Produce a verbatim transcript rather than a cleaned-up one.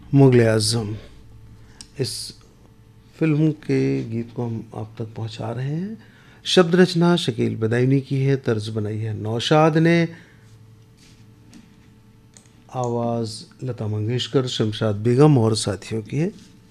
मुग़ल आज़म, इस फिल्म के गीत को हम आप तक पहुंचा रहे हैं। शब्द रचना शकील बदायूनी की है, तर्ज बनाई है नौशाद ने, आवाज़ लता मंगेशकर, शमशाद बेगम और साथियों की है।